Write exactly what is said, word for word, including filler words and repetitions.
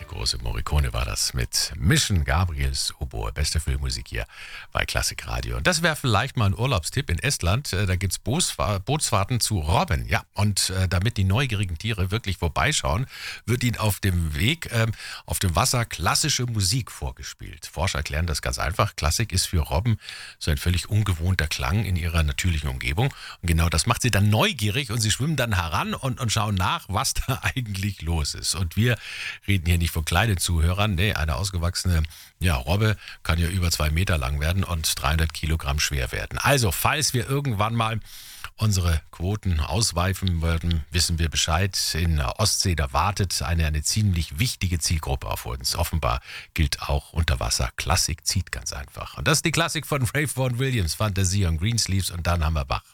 Große Morricone war das mit Mission Gabriels Oboe. Beste Filmmusik hier bei Klassik Radio. Und das wäre vielleicht mal ein Urlaubstipp in Estland. Da gibt es Bootsfahrten zu Robben. Ja, und äh, damit die neugierigen Tiere wirklich vorbeischauen, wird ihnen auf dem Weg, äh, auf dem Wasser klassische Musik vorgespielt. Forscher erklären das ganz einfach. Klassik ist für Robben so ein völlig ungewohnter Klang in ihrer natürlichen Umgebung. Und genau das macht sie dann neugierig und sie schwimmen dann heran und, und schauen nach, was da eigentlich los ist. Und wir reden hier nicht von kleinen Zuhörern. Nee, eine ausgewachsene ja, Robbe kann ja über zwei Meter lang werden und dreihundert Kilogramm schwer werden. Also, falls wir irgendwann mal unsere Quoten ausweifen würden, wissen wir Bescheid. In der Ostsee, da wartet eine, eine ziemlich wichtige Zielgruppe auf uns. Offenbar gilt auch Unterwasser. Klassik zieht ganz einfach. Und das ist die Klassik von Ralph Vaughan Williams, Fantasie und Greensleeves und dann haben wir Bach.